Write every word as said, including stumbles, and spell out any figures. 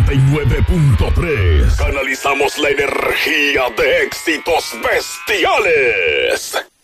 noventa y nueve punto tres. Canalizamos la energía de éxitos bestiales.